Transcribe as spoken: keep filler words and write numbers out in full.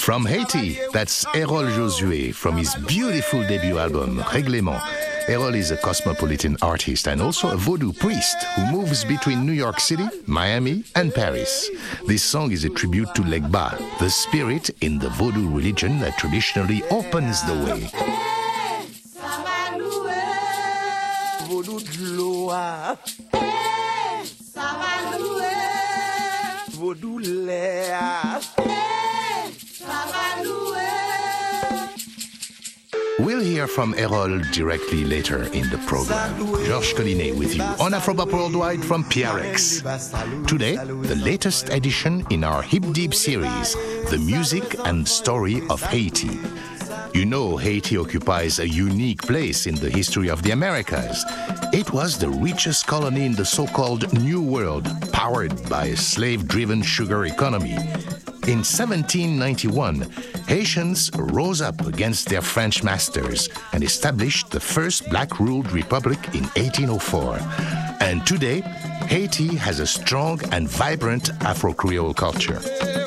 From Haiti, that's Errol Josué from his beautiful debut album, Règlement. Errol is a cosmopolitan artist and also a Vodou priest who moves between New York City, Miami, and Paris. This song is a tribute to Legba, the spirit in the Vodou religion that traditionally opens the way. We'll hear from Errol directly later in the program. Georges Collinet with you on Afropop Worldwide from P R X. Today, the latest edition in our Hip Deep series, The Music and Story of Haiti. You know, Haiti occupies a unique place in the history of the Americas. It was the richest colony in the so-called New World, powered by a slave-driven sugar economy. In seventeen ninety-one, Haitians rose up against their French masters and established the first black-ruled republic in eighteen oh four. And today, Haiti has a strong and vibrant Afro-Creole culture.